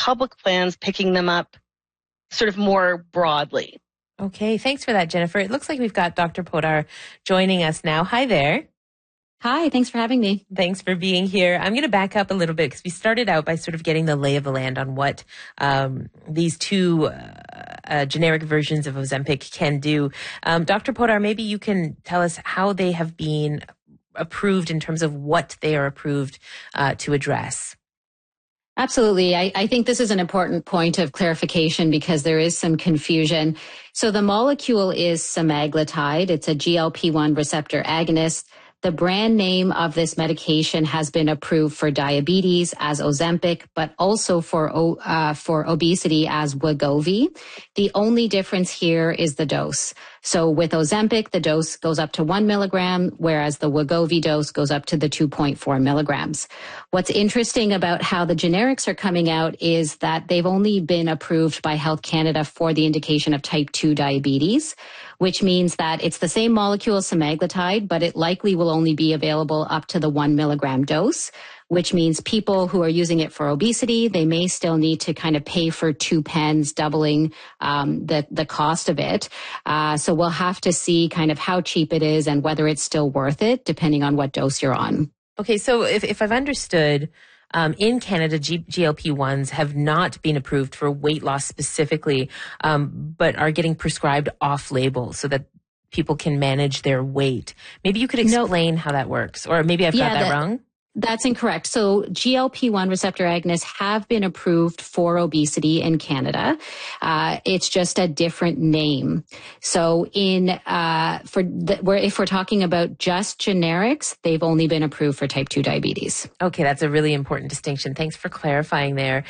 public plans picking them up sort of more broadly. Okay, thanks for that, Jennifer. It looks like we've got Dr. Podar joining us now. Hi there. Hi, thanks for having me. Thanks for being here. I'm going to back up a little bit because we started out by sort of getting the lay of the land on what these two generic versions of Ozempic can do. Dr. Podar, maybe you can tell us how they have been approved in terms of what they are approved to address. Absolutely. I think this is an important point of clarification because there is some confusion. So the molecule is semaglutide. It's a GLP-1 receptor agonist. The brand name of this medication has been approved for diabetes as Ozempic, but also for obesity as Wegovy. The only difference here is the dose. So with Ozempic, the dose goes up to 1 milligram, whereas the Wegovy dose goes up to the 2.4 milligrams. What's interesting about how the generics are coming out is that they've only been approved by Health Canada for the indication of type 2 diabetes, which means that it's the same molecule as semaglutide, but it likely will only be available up to the 1 milligram dose, which means people who are using it for obesity, they may still need to kind of pay for 2 pens, doubling the cost of it. So we'll have to see kind of how cheap it is and whether it's still worth it, depending on what dose you're on. Okay, so if I've understood, in Canada, GLP-1s have not been approved for weight loss specifically, but are getting prescribed off-label so that people can manage their weight. Maybe you could explain how that works, or maybe I've got that wrong. That's incorrect. So GLP-1 receptor agonists have been approved for obesity in Canada. It's just a different name. So if we're talking about just generics, they've only been approved for type 2 diabetes. Okay, that's a really important distinction. Thanks for clarifying there.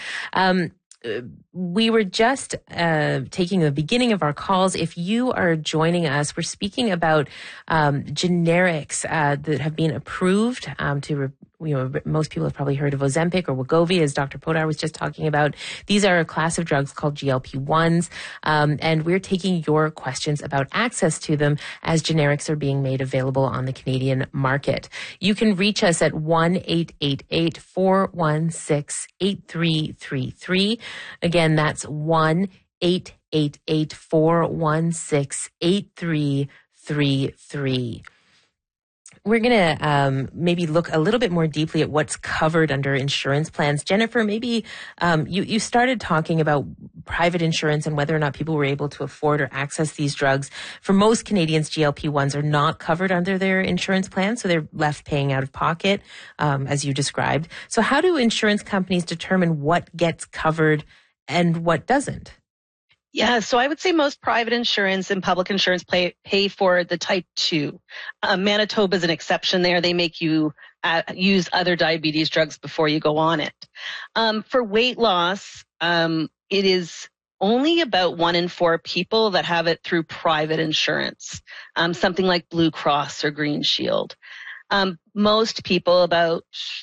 We were just taking the beginning of our calls. If you are joining us, we're speaking about generics that have been approved most people have probably heard of Ozempic or Wegovy, as Dr. Podar was just talking about. These are a class of drugs called GLP-1s, and we're taking your questions about access to them as generics are being made available on the Canadian market. You can reach us at 1-888-416-8333. Again, that's 1-888-416-8333. We're going to maybe look a little bit more deeply at what's covered under insurance plans. Jennifer, maybe you started talking about private insurance and whether or not people were able to afford or access these drugs. For most Canadians, GLP-1s are not covered under their insurance plan, so they're left paying out of pocket, as you described. So how do insurance companies determine what gets covered and what doesn't? Yeah, so I would say most private insurance and public insurance pay for the type 2. Manitoba is an exception there. They make you use other diabetes drugs before you go on it. For weight loss, it is only about 1 in 4 people that have it through private insurance, something like Blue Cross or Green Shield. Most people, about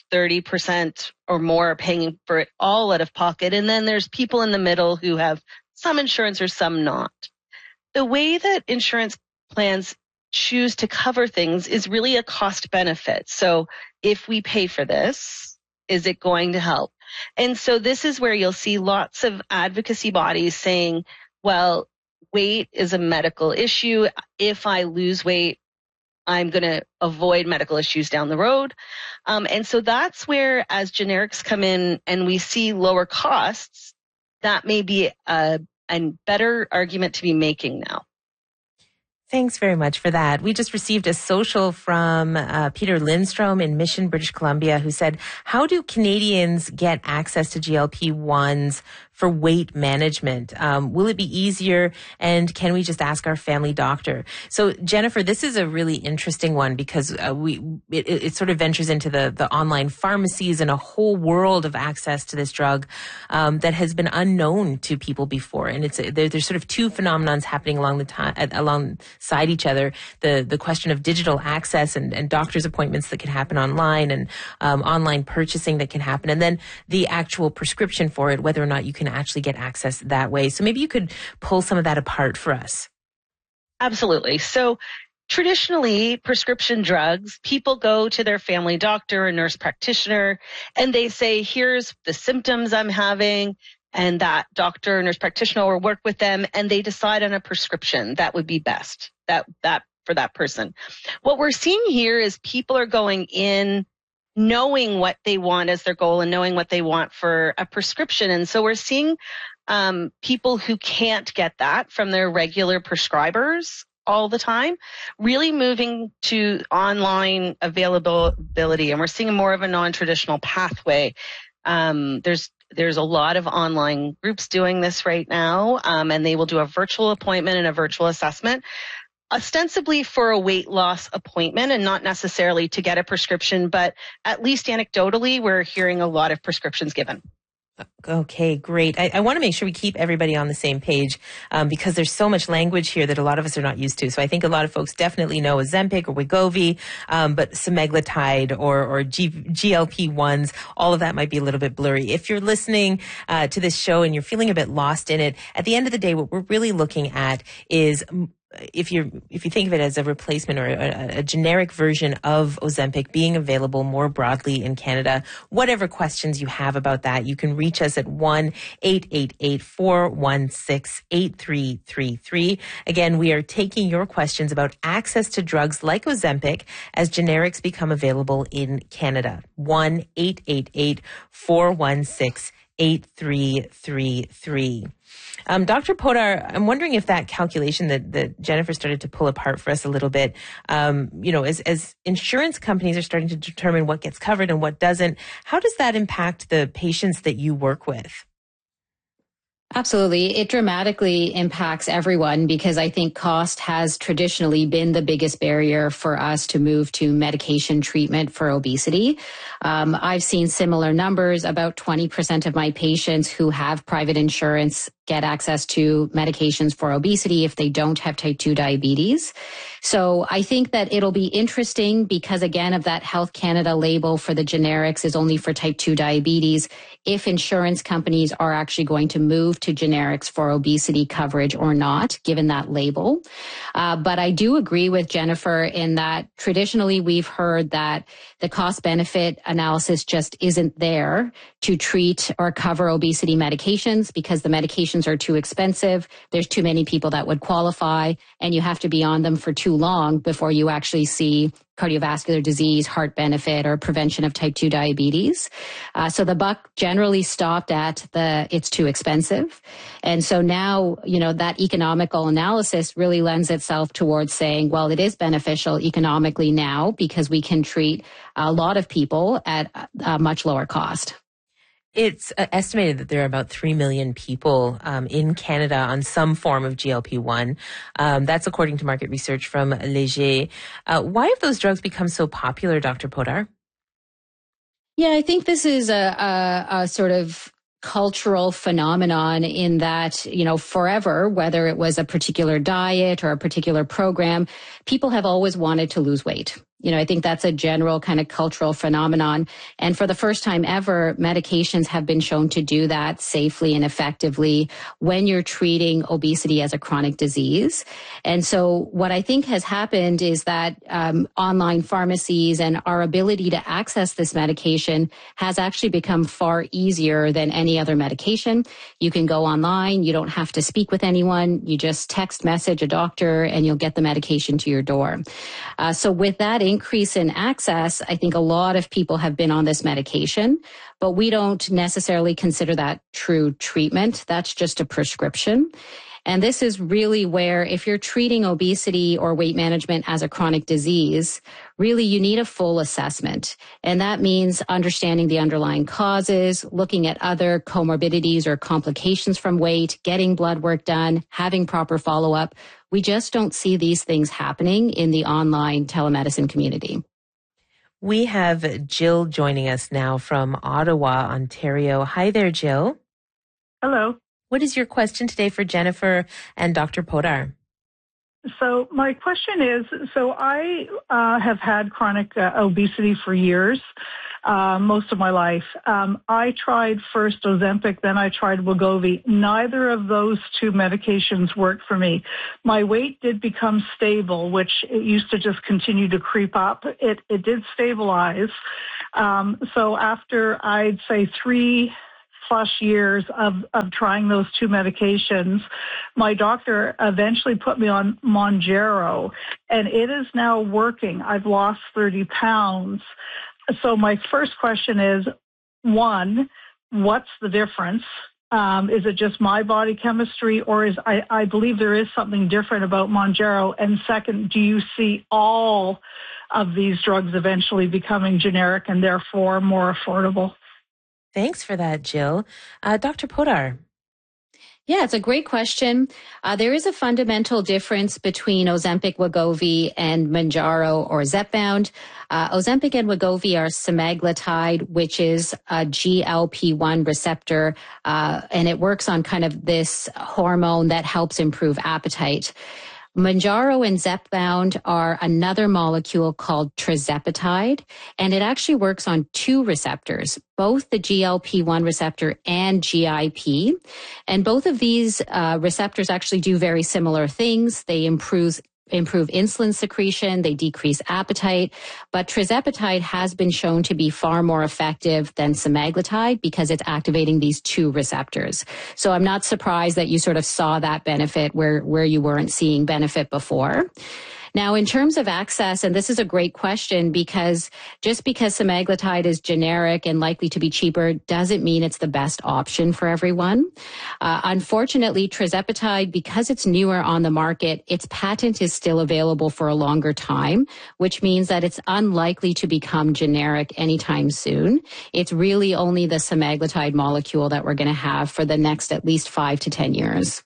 30% or more, are paying for it all out of pocket. And then there's people in the middle who have some insurance or some not. The way that insurance plans choose to cover things is really a cost benefit. So if we pay for this, is it going to help? And so this is where you'll see lots of advocacy bodies saying, well, weight is a medical issue. If I lose weight, I'm going to avoid medical issues down the road. And so that's where, as generics come in and we see lower costs, that may be a better argument to be making now. Thanks very much for that. We just received a social from Peter Lindstrom in Mission, British Columbia, who said, how do Canadians get access to GLP-1s for weight management? Will it be easier? And can we just ask our family doctor? So, Jennifer, this is a really interesting one because it sort of ventures into the online pharmacies and a whole world of access to this drug that has been unknown to people before. And there's sort of two phenomenons happening alongside each other. The question of digital access and doctor's appointments that can happen online and online purchasing that can happen. And then the actual prescription for it, whether or not you can actually get access that way. So maybe you could pull some of that apart for us. Absolutely. So traditionally, prescription drugs, people go to their family doctor or nurse practitioner, and they say, here's the symptoms I'm having. and that doctor or nurse practitioner will work with them and they decide on a prescription that would be best that for that person. What we're seeing here is people are going in knowing what they want as their goal and knowing what they want for a prescription. And so we're seeing people who can't get that from their regular prescribers all the time, really moving to online availability. And we're seeing more of a non-traditional pathway. There's a lot of online groups doing this right now, and they will do a virtual appointment and a virtual assessment, ostensibly for a weight loss appointment and not necessarily to get a prescription, but at least anecdotally, we're hearing a lot of prescriptions given. Okay, great. I want to make sure we keep everybody on the same page because there's so much language here that a lot of us are not used to. So I think a lot of folks definitely know Ozempic or Wegovy, but semaglutide or GLP-1s, all of that might be a little bit blurry. If you're listening to this show and you're feeling a bit lost in it, at the end of the day, what we're really looking at is if you think of it as a replacement or a generic version of Ozempic being available more broadly in Canada, whatever questions you have about that, you can reach us at 1-888-416-8333. Again, we are taking your questions about access to drugs like Ozempic as generics become available in Canada. 1-888-416-8333. Dr. Podar, I'm wondering if that calculation that Jennifer started to pull apart for us a little bit, as insurance companies are starting to determine what gets covered and what doesn't, how does that impact the patients that you work with? Absolutely. It dramatically impacts everyone because I think cost has traditionally been the biggest barrier for us to move to medication treatment for obesity. I've seen similar numbers. About 20% of my patients who have private insurance get access to medications for obesity if they don't have type 2 diabetes. So I think that it'll be interesting because, again, of that Health Canada label for the generics is only for type 2 diabetes, if insurance companies are actually going to move to generics for obesity coverage or not, given that label. But I do agree with Jennifer in that traditionally we've heard that the cost-benefit analysis just isn't there to treat or cover obesity medications because the medications are too expensive. There's too many people that would qualify, and you have to be on them for too long before you actually see cardiovascular disease, heart benefit, or prevention of type 2 diabetes. So the buck generally stopped at it's too expensive. And so now, that economical analysis really lends itself towards saying, well, it is beneficial economically now because we can treat a lot of people at a much lower cost. It's estimated that there are about 3 million people in Canada on some form of GLP-1. That's according to market research from Léger. Why have those drugs become so popular, Dr. Podar? Yeah, I think this is a sort of cultural phenomenon in that, forever, whether it was a particular diet or a particular program, people have always wanted to lose weight. I think that's a general kind of cultural phenomenon. And for the first time ever, medications have been shown to do that safely and effectively when you're treating obesity as a chronic disease. And so what I think has happened is that online pharmacies and our ability to access this medication has actually become far easier than any other medication. You can go online. You don't have to speak with anyone. You just text message a doctor and you'll get the medication to your door. So with that increase in access, I think a lot of people have been on this medication, but we don't necessarily consider that true treatment. That's just a prescription. And this is really where if you're treating obesity or weight management as a chronic disease, really you need a full assessment. And that means understanding the underlying causes, looking at other comorbidities or complications from weight, getting blood work done, having proper follow-up. We just don't see these things happening in the online telemedicine community. We have Jill joining us now from Ottawa, Ontario. Hi there, Jill. Hello. What is your question today for Jennifer and Dr. Podar? So my question is, I have had chronic obesity for years, most of my life. I tried first Ozempic, then I tried Wegovy. Neither of those two medications worked for me. My weight did become stable, which it used to just continue to creep up. It did stabilize. So after, I'd say 3 plus years of trying those two medications, my doctor eventually put me on Mounjaro, and it is now working. I've lost 30 pounds. So my first question is, one, what's the difference? Is it just my body chemistry, or I believe there is something different about Mounjaro? And second, do you see all of these drugs eventually becoming generic and therefore more affordable? Thanks for that, Jill. Dr. Podar. Yeah, it's a great question. There is a fundamental difference between Ozempic, Wegovy, and Mounjaro or Zepbound. Ozempic and Wegovy are semaglutide, which is a GLP-1 receptor, and it works on kind of this hormone that helps improve appetite. Mounjaro and Zepbound are another molecule called tirzepatide, and it actually works on two receptors, both the GLP-1 receptor and GIP. And both of these receptors actually do very similar things. They improve insulin secretion, they decrease appetite, but tirzepatide has been shown to be far more effective than semaglutide because it's activating these two receptors. So I'm not surprised that you sort of saw that benefit where you weren't seeing benefit before. Now, in terms of access, and this is a great question because just because semaglutide is generic and likely to be cheaper doesn't mean it's the best option for everyone. Unfortunately, tirzepatide, because it's newer on the market, its patent is still available for a longer time, which means that it's unlikely to become generic anytime soon. It's really only the semaglutide molecule that we're going to have for the next at least 5 to 10 years.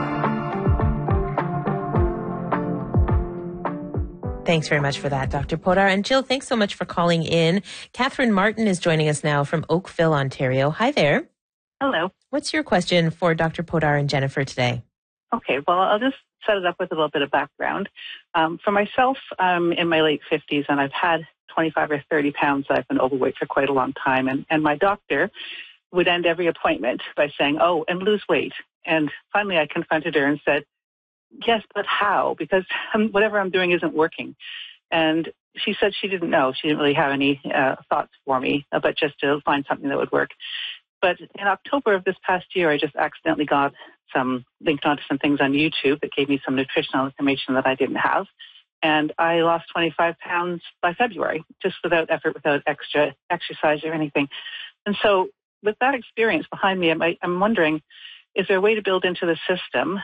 Thanks very much for that, Dr. Podar. And Jill, thanks so much for calling in. Catherine Martin is joining us now from Oakville, Ontario. Hi there. Hello. What's your question for Dr. Podar and Jennifer today? Okay, well, I'll just set it up with a little bit of background. For myself, I'm in my late 50s, and I've had 25 or 30 pounds. I've been overweight for quite a long time, and my doctor would end every appointment by saying, oh, and lose weight. And finally, I confronted her and said, yes, but how? Because whatever I'm doing isn't working. And she said she didn't know. She didn't really have any thoughts for me, but just to find something that would work. But in October of this past year, I just accidentally got linked onto some things on YouTube that gave me some nutritional information that I didn't have. And I lost 25 pounds by February, just without effort, without extra exercise or anything. And so with that experience behind me, I'm wondering, is there a way to build into the system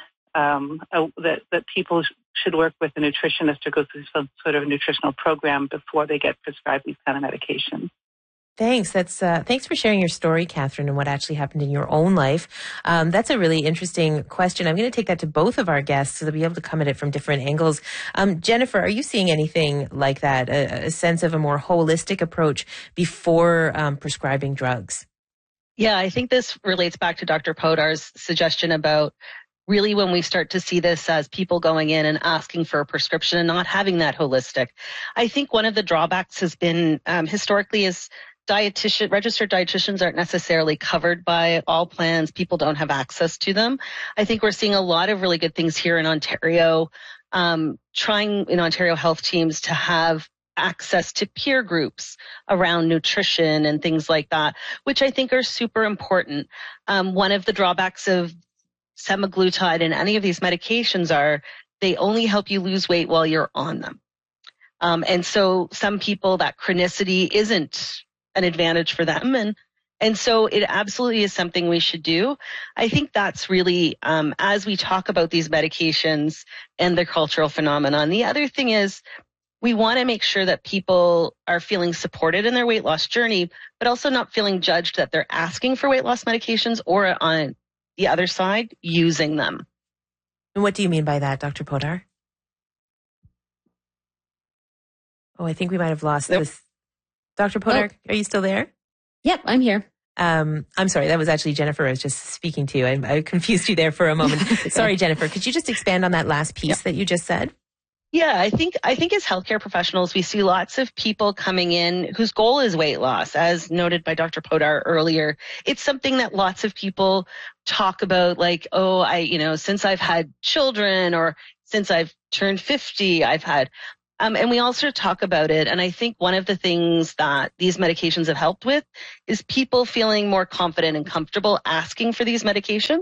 that people should work with a nutritionist to go through some sort of nutritional program before they get prescribed these kind of medications? Thanks. Thanks for sharing your story, Catherine, and what actually happened in your own life. That's a really interesting question. I'm going to take that to both of our guests so they'll be able to come at it from different angles. Jennifer, are you seeing anything like that, a sense of a more holistic approach before prescribing drugs? Yeah, I think this relates back to Dr. Podar's suggestion about really when we start to see this as people going in and asking for a prescription and not having that holistic. I think one of the drawbacks has been historically is registered dietitians aren't necessarily covered by all plans. People don't have access to them. I think we're seeing a lot of really good things here in Ontario, trying in Ontario health teams to have access to peer groups around nutrition and things like that, which I think are super important. One of the drawbacks of semaglutide and any of these medications are they only help you lose weight while you're on them. And so some people, that chronicity isn't an advantage for them. And so it absolutely is something we should do. I think that's really, as we talk about these medications and the cultural phenomenon. The other thing is we want to make sure that people are feeling supported in their weight loss journey, but also not feeling judged that they're asking for weight loss medications or on the other side using them. And what do you mean by that, Dr. Podar? Oh, I think we might have lost this. Dr. Podar, Are you still there? Yep, I'm here. I'm sorry, that was actually Jennifer I was just speaking to. I confused you there for a moment. Sorry, Jennifer, could you just expand on that last piece that you just said? Yeah, I think as healthcare professionals, we see lots of people coming in whose goal is weight loss, as noted by Dr. Podar earlier. It's something that lots of people talk about, like, since I've had children or since I've turned 50, I've had And we also talk about it. And I think one of the things that these medications have helped with is people feeling more confident and comfortable asking for these medications.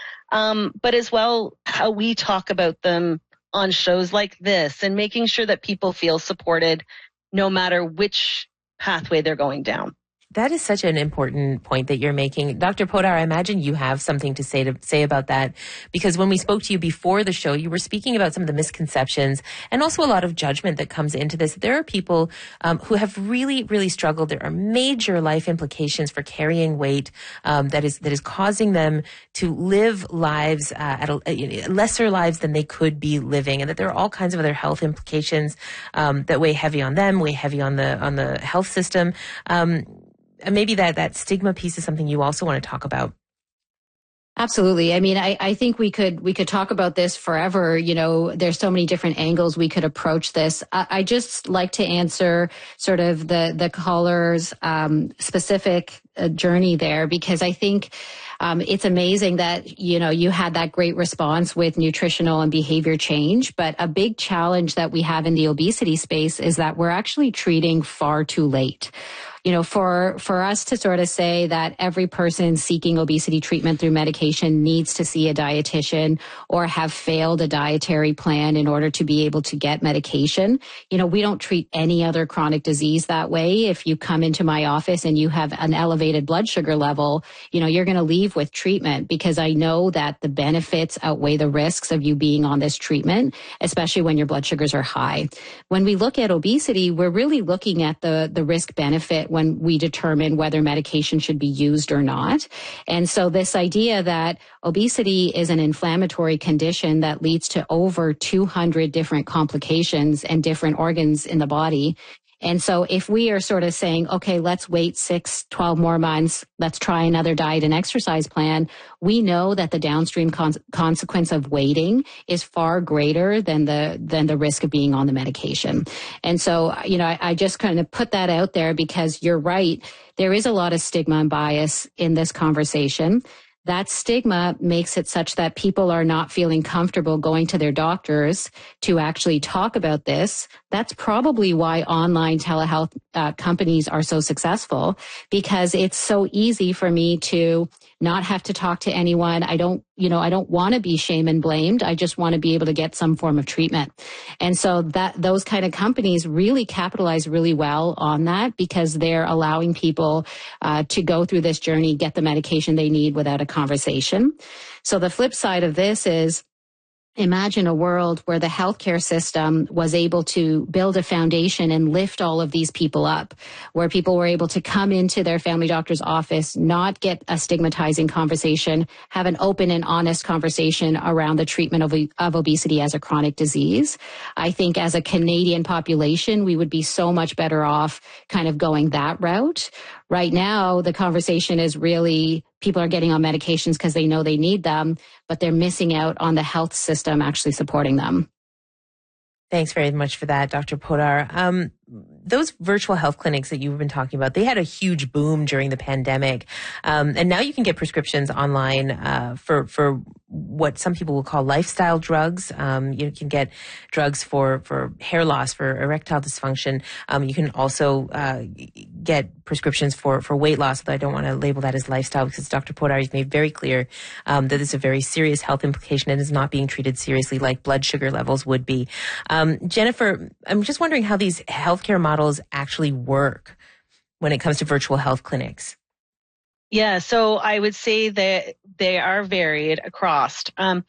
But as well, how we talk about them on shows like this and making sure that people feel supported no matter which pathway they're going down. That is such an important point that you're making. Dr. Podar, I imagine you have something to say about that, because when we spoke to you before the show, you were speaking about some of the misconceptions and also a lot of judgment that comes into this. There are people who have really, really struggled. There are major life implications for carrying weight that is causing them to live lives lesser lives than they could be living, and that there are all kinds of other health implications that weigh heavy on them, weigh heavy on the health system. And maybe that stigma piece is something you also want to talk about. Absolutely. I mean, I think we could talk about this forever. You know, there's so many different angles we could approach this. I just like to answer sort of the caller's specific journey there, because I think it's amazing that, you know, you had that great response with nutritional and behavior change. But a big challenge that we have in the obesity space is that we're actually treating far too late. You know, for us to sort of say that every person seeking obesity treatment through medication needs to see a dietitian or have failed a dietary plan in order to be able to get medication. You know, we don't treat any other chronic disease that way. If you come into my office and you have an elevated blood sugar level, you know, you're going to leave with treatment, because I know that the benefits outweigh the risks of you being on this treatment, especially when your blood sugars are high. When we look at obesity, we're really looking at the risk benefit when we determine whether medication should be used or not. And so this idea that obesity is an inflammatory condition that leads to over 200 different complications and different organs in the body. And so if we are sort of saying, okay, let's wait 12 more months, let's try another diet and exercise plan, we know that the downstream consequence of waiting is far greater than the risk of being on the medication. And so, you know, I just kind of put that out there because you're right. There is a lot of stigma and bias in this conversation. That stigma makes it such that people are not feeling comfortable going to their doctors to actually talk about this. That's probably why online telehealth companies are so successful, because it's so easy for me to not have to talk to anyone. I don't want to be shame and blamed. I just want to be able to get some form of treatment. And so those kind of companies really capitalize really well on that, because they're allowing people to go through this journey, get the medication they need without a conversation. So the flip side of this is, imagine a world where the healthcare system was able to build a foundation and lift all of these people up, where people were able to come into their family doctor's office, not get a stigmatizing conversation, have an open and honest conversation around the treatment of obesity as a chronic disease. I think as a Canadian population, we would be so much better off kind of going that route. Right now, the conversation is really people are getting on medications because they know they need them, but they're missing out on the health system actually supporting them. Thanks very much for that, Dr. Podar. Those virtual health clinics that you've been talking about, they had a huge boom during the pandemic. And now you can get prescriptions online for what some people will call lifestyle drugs. You can get drugs for hair loss, for erectile dysfunction. You can also get prescriptions for weight loss, although I don't want to label that as lifestyle, because Dr. Podar has made very clear that it's a very serious health implication and is not being treated seriously like blood sugar levels would be. Jennifer, I'm just wondering how these healthcare models actually work when it comes to virtual health clinics. Yeah, so I would say that they are varied across.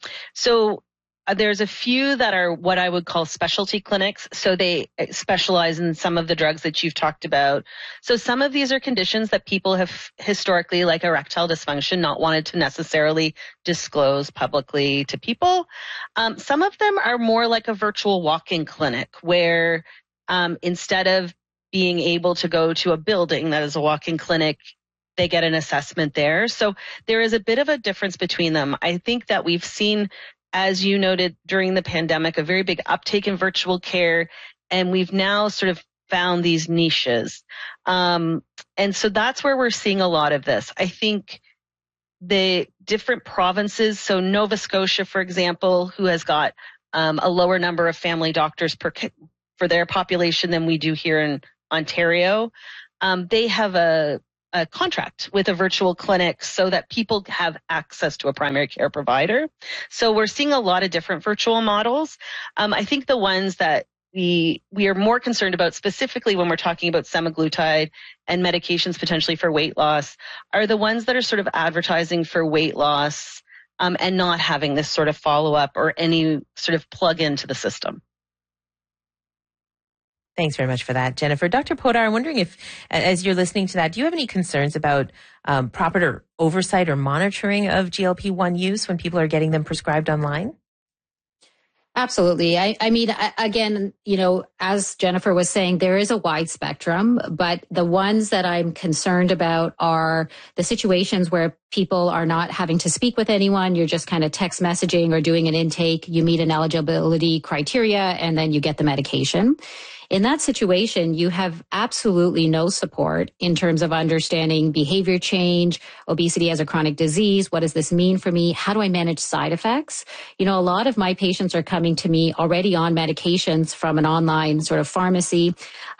There's a few that are what I would call specialty clinics. So they specialize in some of the drugs that you've talked about. So some of these are conditions that people have historically, like erectile dysfunction, not wanted to necessarily disclose publicly to people. Some of them are more like a virtual walk-in clinic where instead of being able to go to a building that is a walk-in clinic, they get an assessment there. So there is a bit of a difference between them. I think that we've seen, as you noted, during the pandemic, a very big uptake in virtual care, and we've now sort of found these niches. And so that's where we're seeing a lot of this. I think the different provinces, so Nova Scotia, for example, who has got a lower number of family doctors per for their population than we do here in Ontario. They have a contract with a virtual clinic so that people have access to a primary care provider. So we're seeing a lot of different virtual models. I think the ones that we are more concerned about, specifically when we're talking about semaglutide and medications potentially for weight loss, are the ones that are sort of advertising for weight loss and not having this sort of follow-up or any sort of plug into the system. Thanks very much for that, Jennifer. Dr. Podar, I'm wondering if, as you're listening to that, do you have any concerns about proper oversight or monitoring of GLP-1 use when people are getting them prescribed online? Absolutely. I mean, again, you know, as Jennifer was saying, there is a wide spectrum, but the ones that I'm concerned about are the situations where people are not having to speak with anyone. You're just kind of text messaging or doing an intake. You meet an eligibility criteria and then you get the medication. In that situation, you have absolutely no support in terms of understanding behavior change, obesity as a chronic disease. What does this mean for me? How do I manage side effects? You know, a lot of my patients are coming to me already on medications from an online sort of pharmacy,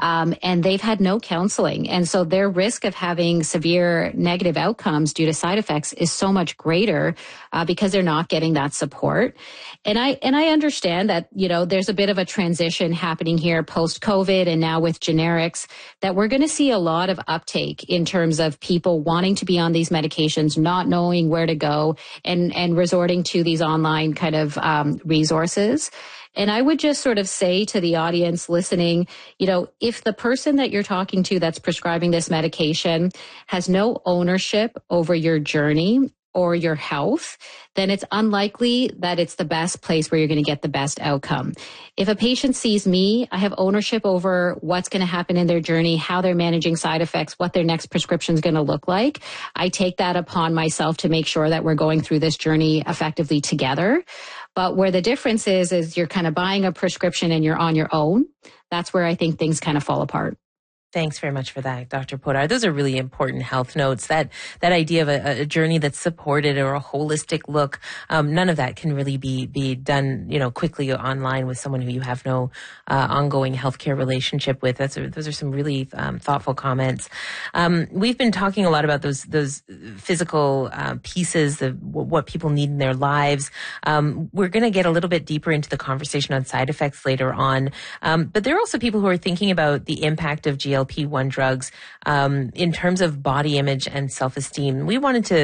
and they've had no counseling. And so their risk of having severe negative outcomes due to side effects is so much greater because they're not getting that support. And I understand that, you know, there's a bit of a transition happening here post-COVID and now with generics, that we're going to see a lot of uptake in terms of people wanting to be on these medications, not knowing where to go and resorting to these online kind of resources. And I would just sort of say to the audience listening, you know, if the person that you're talking to that's prescribing this medication has no ownership over your journey or your health, then it's unlikely that it's the best place where you're going to get the best outcome. If a patient sees me, I have ownership over what's going to happen in their journey, how they're managing side effects, what their next prescription is going to look like. I take that upon myself to make sure that we're going through this journey effectively together. But where the difference is you're kind of buying a prescription and you're on your own. That's where I think things kind of fall apart. Thanks very much for that, Dr. Podar. Those are really important health notes. That idea of a journey that's supported or a holistic look, none of that can really be done, you know, quickly online with someone who you have no ongoing healthcare relationship with. Those are some really thoughtful comments. We've been talking a lot about those physical pieces of what people need in their lives. We're going to get a little bit deeper into the conversation on side effects later on. But there are also people who are thinking about the impact of GLP-1 drugs in terms of body image and self-esteem. We wanted to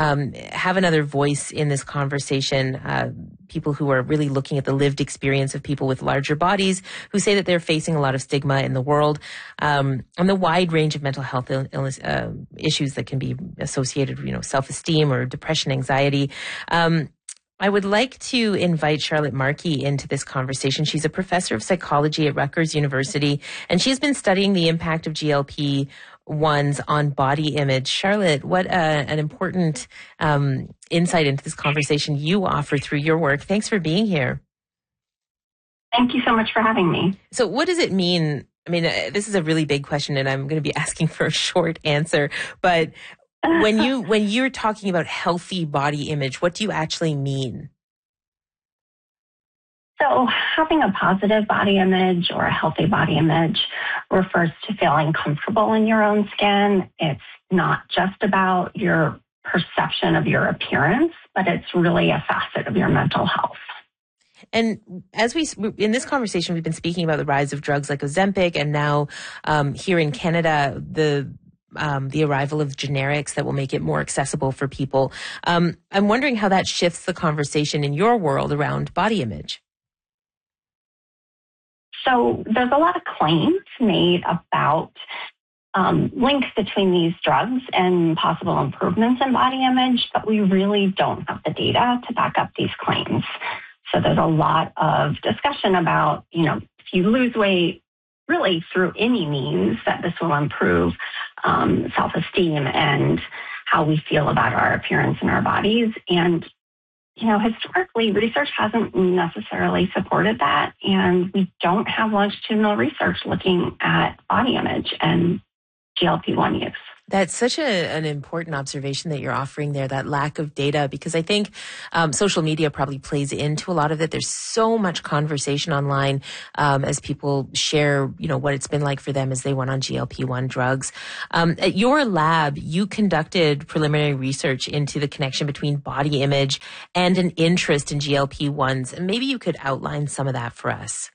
have another voice in this conversation, people who are really looking at the lived experience of people with larger bodies who say that they're facing a lot of stigma in the world, and the wide range of mental health illness, issues that can be associated, you know, self-esteem or depression, anxiety. I would like to invite Charlotte Markey into this conversation. She's a professor of psychology at Rutgers University, and she's been studying the impact of GLP-1s on body image. Charlotte, what an important insight into this conversation you offer through your work. Thanks for being here. Thank you so much for having me. So what does it mean? I mean, this is a really big question, and I'm going to be asking for a short answer, but when you're talking about healthy body image, what do you actually mean? So having a positive body image or a healthy body image refers to feeling comfortable in your own skin. It's not just about your perception of your appearance, but it's really a facet of your mental health. And as in this conversation, we've been speaking about the rise of drugs like Ozempic, and now here in Canada, the arrival of generics that will make it more accessible for people. I'm wondering how that shifts the conversation in your world around body image. So there's a lot of claims made about links between these drugs and possible improvements in body image, but we really don't have the data to back up these claims. So there's a lot of discussion about, you know, if you lose weight, really through any means, that this will improve self-esteem and how we feel about our appearance and our bodies. And, you know, historically, research hasn't necessarily supported that. And we don't have longitudinal research looking at body image and GLP-1 use. That's such an important observation that you're offering there, that lack of data, because I think social media probably plays into a lot of it. There's so much conversation online as people share, what it's been like for them as they went on GLP-1 drugs. At your lab, you conducted preliminary research into the connection between body image and an interest in GLP-1s. And maybe you could outline some of that for us.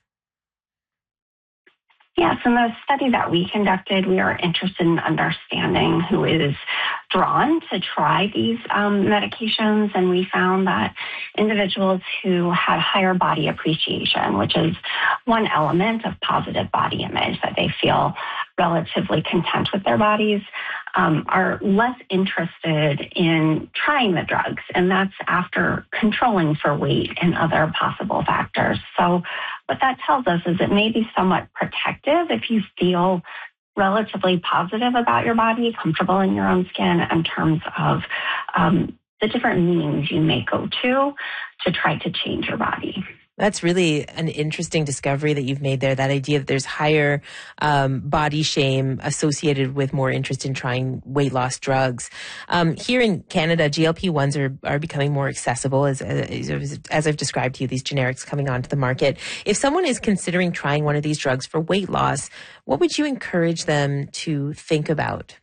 Yes, in the study that we conducted, we are interested in understanding who is drawn to try these medications, and we found that individuals who had higher body appreciation, which is one element of positive body image, that they feel relatively content with their bodies, are less interested in trying the drugs, and that's after controlling for weight and other possible factors. So what that tells us is it may be somewhat protective if you feel relatively positive about your body, comfortable in your own skin, in terms of the different means you may go to try to change your body. That's really an interesting discovery that you've made there, that idea that there's higher body shame associated with more interest in trying weight loss drugs. Here in Canada, GLP-1s are becoming more accessible, as I've described to you, these generics coming onto the market. If someone is considering trying one of these drugs for weight loss, what would you encourage them to think about?